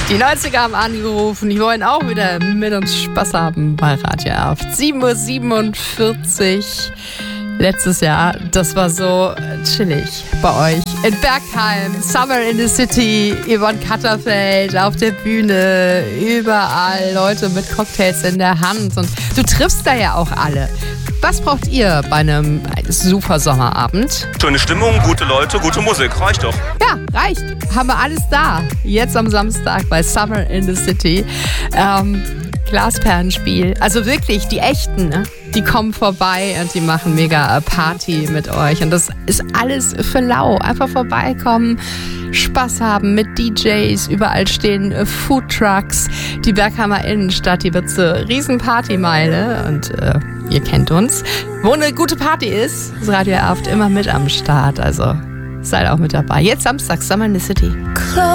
Die 90er haben angerufen, die wollen auch wieder mit uns Spaß haben bei Radio Erft. 7:47 Uhr. Letztes Jahr, das war so chillig bei euch. In Bergheim, Summer in the City, Yvonne Katterfeld auf der Bühne, überall Leute mit Cocktails in der Hand. Und du triffst da ja auch alle. Was braucht ihr bei einem super Sommerabend? Schöne Stimmung, gute Leute, gute Musik, reicht doch. Ja, reicht. Haben wir alles da. Jetzt am Samstag bei Summer in the City. Glasperlenspiel. Also wirklich, die echten, ne? Die kommen vorbei und die machen mega Party mit euch. Und das ist alles für lau. Einfach vorbeikommen, Spaß haben mit DJs. Überall stehen Foodtrucks. Die Bergheimer Innenstadt, die wird zur Riesenpartymeile. Und ihr kennt uns. Wo eine gute Party ist Radio Erft immer mit am Start. Also seid auch mit dabei. Jetzt Samstag, Summer in the City.